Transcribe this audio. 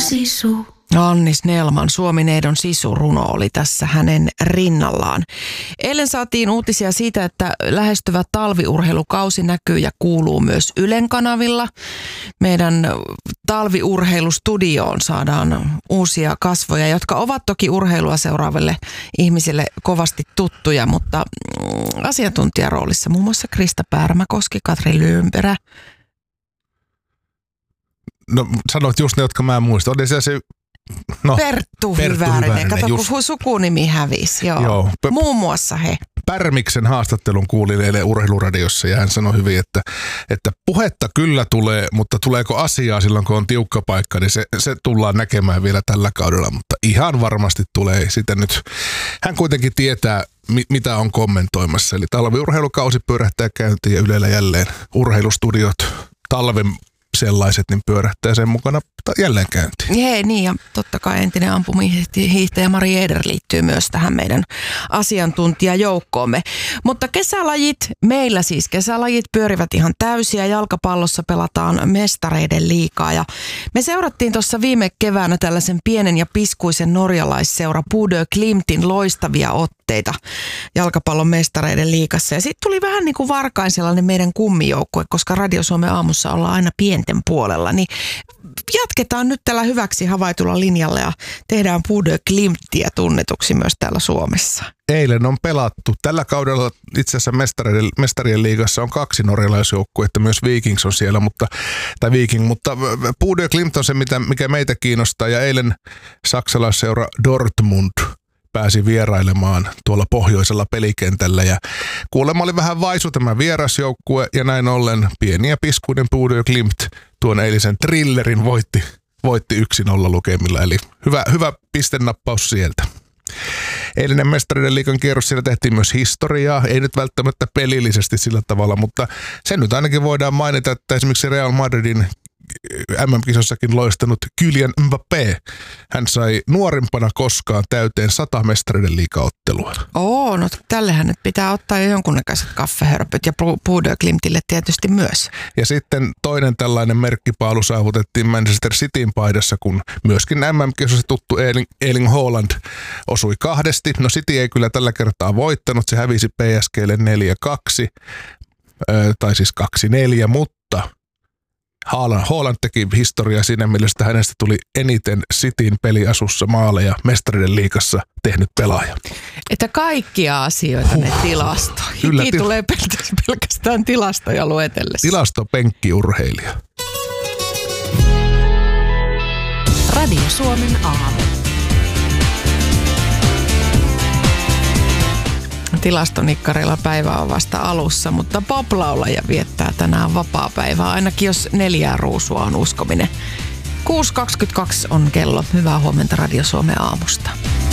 Sisu. Anni Snellman, Suomi-neidon Sisu-runo oli tässä hänen rinnallaan. Eilen saatiin uutisia siitä, että lähestyvä talviurheilukausi näkyy ja kuuluu myös Ylen kanavilla. Meidän talviurheilustudioon saadaan uusia kasvoja, jotka ovat toki urheilua seuraaville ihmisille kovasti tuttuja, mutta asiantuntijaroolissa muun muassa Krista Pärmäkoski, Katri Lyönperä. No sanoit just ne, jotka mä en muista. Oli se Perttu Hyvärinen. Kato, kun sukunimi hävisi. Joo. Muun muassa he. Pärmiksen haastattelun kuulin eilen Urheiluradiossa ja hän sanoi hyvin, että puhetta kyllä tulee, mutta tuleeko asiaa silloin, kun on tiukka paikka, niin se tullaan näkemään vielä tällä kaudella, mutta ihan varmasti tulee sitä nyt. Hän kuitenkin tietää, mitä on kommentoimassa, eli talviurheilukausi pyörähtää käyntiin ja Ylellä jälleen urheilustudiot talven sellaiset, niin pyörähtää sen mukana jälleen käyntiin. Hei, niin ja totta kai entinen ampumahiihtäjä Mari Eder liittyy myös tähän meidän asiantuntijajoukkoomme. Mutta meillä kesälajit pyörivät ihan täysiä. Jalkapallossa pelataan mestareiden liigaa ja me seurattiin tuossa viime keväänä tällaisen pienen ja piskuisen norjalaisseura Bodø Glimtin loistavia otteita jalkapallon mestareiden liigassa. Ja sitten tuli vähän niin kuin varkain sellainen meidän kummijoukkue, koska Radio Suomen aamussa ollaan aina pienten puolella, niin jatketaan nyt tällä hyväksi havaitulla linjalla ja tehdään Bodø Glimtiä tunnetuksi myös täällä Suomessa. Eilen on pelattu. Tällä kaudella itse asiassa mestarien liigassa on 2 norjalaisjoukkuetta, myös Vikings on siellä, mutta Bodø Glimt on se, mikä meitä kiinnostaa, ja eilen saksalaisseura Dortmund pääsi vierailemaan tuolla pohjoisella pelikentällä ja kuulemma oli vähän vaisu tämä vierasjoukkue ja näin ollen pieni ja piskuinen Bodø Glimt tuon eilisen thrillerin voitti 1-0 lukemilla, eli hyvä pistennappaus sieltä. Eilinen mestarien liigan kierros, siellä tehtiin myös historiaa, ei nyt välttämättä pelillisesti sillä tavalla, mutta sen nyt ainakin voidaan mainita, että esimerkiksi Real Madridin MM-kisossakin loistanut Kylian Mbappé. Hän sai nuorimpana koskaan täyteen 100 mestarien liigaottelua. No tällehän nyt pitää ottaa jo jonkunnäköiset kaffehörpyt ja Bodø Glimtille tietysti myös. Ja sitten toinen tällainen merkkipaalu saavutettiin Manchester Cityn paidassa, kun myöskin MM-kisossa tuttu Erling Haaland osui 2. No City ei kyllä tällä kertaa voittanut, se hävisi PSGlle 4-2, tai siis 2-4, mutta Haaland teki historiaa siinä mielessä, että hänestä tuli eniten Cityn peliasussa maaleja mestarien liigassa tehnyt pelaaja. Että kaikkia asioita ne tilastoihin. Kyllä, tulee pelkästään tilastoja luetellessa. Tilastopenkkiurheilija. Radio Suomen aamu. Tilastonikkarilla päivä on vasta alussa, mutta pop-laulaja viettää tänään vapaapäivää, ainakin jos 4 ruusua on uskominen. 6.22 on kello. Hyvää huomenta Radio Suomen aamusta.